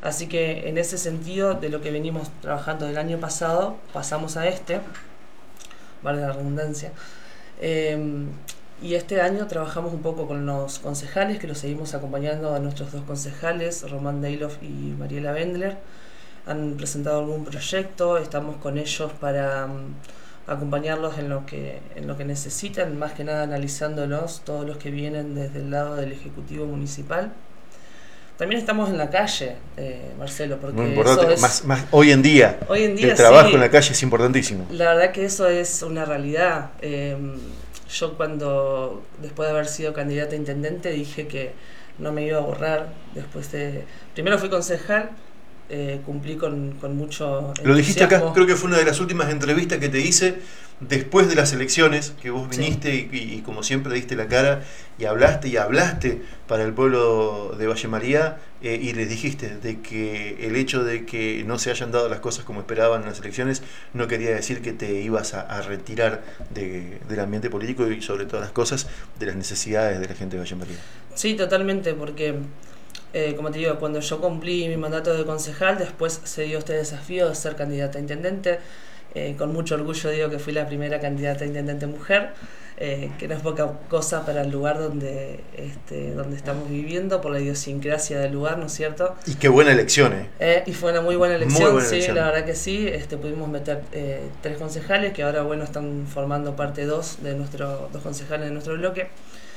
Así que en ese sentido, de lo que venimos trabajando del año pasado, pasamos a vale la redundancia. Y este año trabajamos un poco con los concejales, que los seguimos acompañando a nuestros 2 concejales, Román Deilof y Mariela Wendler. Han presentado algún proyecto, estamos con ellos para acompañarlos en lo que necesitan, más que nada analizándolos, todos los que vienen desde el lado del Ejecutivo Municipal. También estamos en la calle, Marcelo, porque muy importante, eso es, más hoy en día el trabajo en la calle es importantísimo. La verdad que eso es una realidad. Yo después de haber sido candidata a intendente, dije que no me iba a borrar. Primero fui concejal, cumplí con mucho entusiasmo. Lo dijiste acá, creo que fue una de las últimas entrevistas que te hice después de las elecciones, que vos viniste y como siempre diste la cara y hablaste para el pueblo de Valle María, y les dijiste de que el hecho de que no se hayan dado las cosas como esperaban en las elecciones no quería decir que te ibas a retirar del ambiente político y sobre todas las cosas de las necesidades de la gente de Valle María. Sí, totalmente, porque como te digo, cuando yo cumplí mi mandato de concejal, después se dio este desafío de ser candidata a intendente. Con mucho orgullo digo que fui la primera candidata a intendente mujer, que no es poca cosa para el lugar donde estamos viviendo, por la idiosincrasia del lugar, ¿no es cierto? Y qué buena elección, y fue una muy buena elección, buena elección. La verdad que sí. Pudimos meter 3 concejales, que ahora están formando parte 2 concejales de nuestro bloque.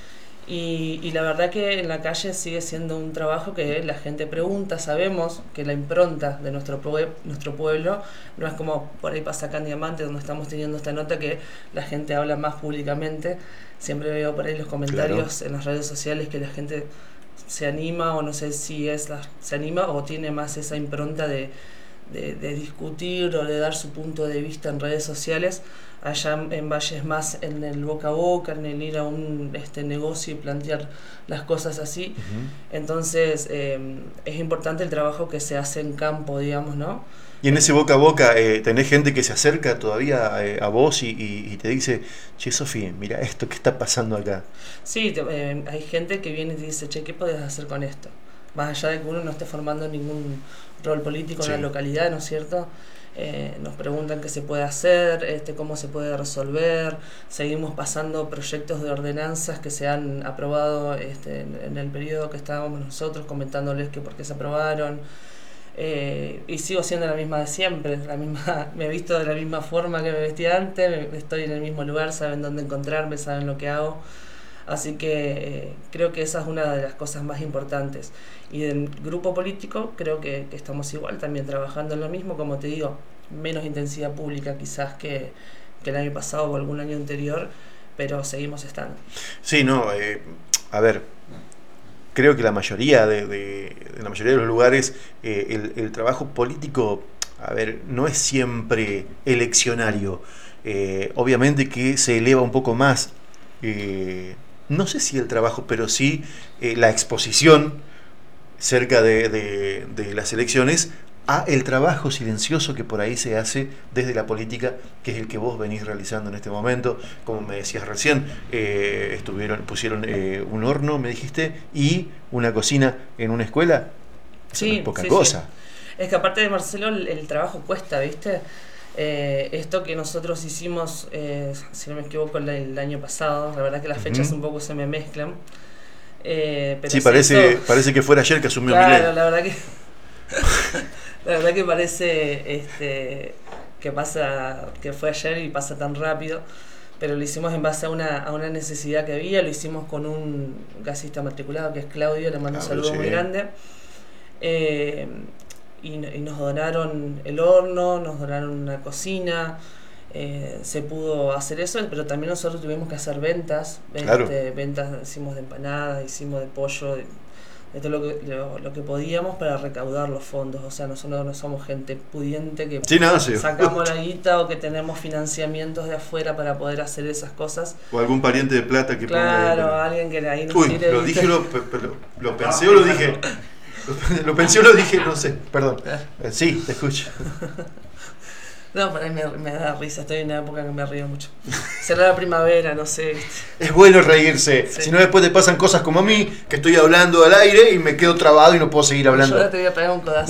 Y la verdad que en la calle sigue siendo un trabajo que la gente pregunta. Sabemos que la impronta de nuestro pueblo no es como por ahí pasa acá en Diamante, donde estamos teniendo esta nota que la gente habla más públicamente. Siempre veo por ahí los comentarios en las redes sociales que la gente se anima, o no sé si se anima o tiene más esa impronta de discutir o de dar su punto de vista en redes sociales. Allá en Valle es más en el boca a boca, en el ir a un negocio y plantear las cosas así. Uh-huh. Entonces es importante el trabajo que se hace en campo, digamos, ¿no? Y en ese boca a boca tenés gente que se acerca todavía a vos y te dice: che, Sofía, mira esto que está pasando acá. Sí, hay gente que viene y te dice: che, ¿qué podés hacer con esto? Más allá de que uno no esté formando ningún rol político en la localidad, ¿no es cierto? Nos preguntan qué se puede hacer, cómo se puede resolver. Seguimos pasando proyectos de ordenanzas que se han aprobado en el periodo que estábamos nosotros, comentándoles que por qué se aprobaron. Y sigo siendo la misma de siempre, me he visto de la misma forma que me vestía antes, estoy en el mismo lugar, saben dónde encontrarme, saben lo que hago. Así que creo que esa es una de las cosas más importantes. Y del grupo político creo que estamos igual, también trabajando en lo mismo, como te digo, menos intensidad pública quizás que el año pasado o algún año anterior, pero seguimos estando. Sí, no, a ver, creo que la mayoría de la mayoría de los lugares el trabajo político, a ver, no es siempre eleccionario. Obviamente que se eleva un poco más, no sé si el trabajo, pero sí la exposición cerca de las elecciones a el trabajo silencioso que por ahí se hace desde la política, que es el que vos venís realizando en este momento. Como me decías recién, pusieron un horno, me dijiste, y una cocina en una escuela. Eso no es poca cosa. Sí. Es que aparte de Marcelo, el trabajo cuesta, ¿viste? Esto que nosotros hicimos, si no me equivoco, el año pasado, la verdad que las fechas un poco se me mezclan. Pero sí, parece que fuera ayer que asumió Milei. Claro, la verdad que parece que fue ayer y pasa tan rápido, pero lo hicimos en base a una necesidad que había. Lo hicimos con un gasista matriculado que es Claudio, le mando un saludo muy grande. Y nos donaron el horno, nos donaron una cocina. Se pudo hacer eso, pero también nosotros tuvimos que hacer ventas. Ventas hicimos de empanadas, hicimos de pollo, de todo lo que podíamos para recaudar los fondos. O sea, nosotros no somos gente pudiente que sacamos la guita o que tenemos financiamientos de afuera para poder hacer esas cosas. O algún pariente de plata que alguien que ahí nos tire. Lo dije, lo pensé o lo dije. Lo pensé o lo dije, no sé, perdón. Sí, te escucho. No, para mí me da risa, estoy en una época que me río mucho. Será la primavera, no sé. Es bueno reírse, si no después te pasan cosas como a mí, que estoy hablando al aire y me quedo trabado y no puedo seguir hablando. Yo ahora te voy a pegar un codazo.